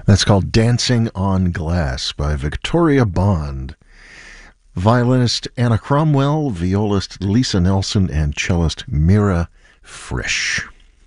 That's called Dancing on Glass by Victoria Bond. Violinist Anna Cromwell, violist Lisa Nelson, and cellist Mira Frisch.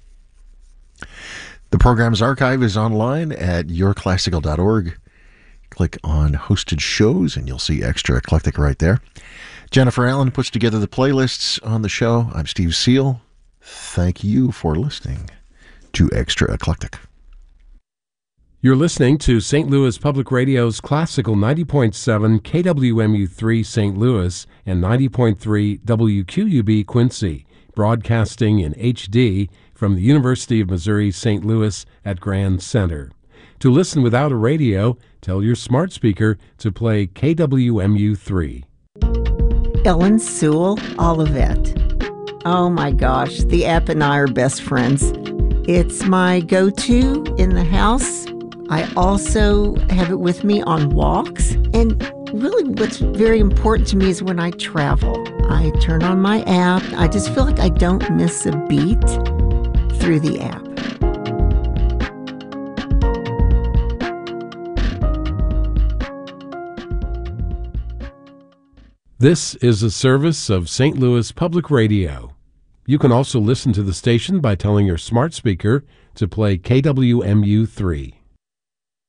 The program's archive is online at yourclassical.org. Click on Hosted Shows, and you'll see Extra Eclectic right there. Jennifer Allen puts together the playlists on the show. I'm Steve Seal. Thank you for listening to Extra Eclectic. You're listening to St. Louis Public Radio's Classical 90.7 KWMU3 St. Louis and 90.3 WQUB Quincy, broadcasting in HD from the University of Missouri St. Louis at Grand Center. To listen without a radio, tell your smart speaker to play KWMU3. Ellen Sewell Olivet. Oh my gosh, the app and I are best friends. It's my go-to in the house. I also have it with me on walks. And really what's very important to me is when I travel. I turn on my app. I just feel like I don't miss a beat through the app. This is a service of St. Louis Public Radio. You can also listen to the station by telling your smart speaker to play KWMU3.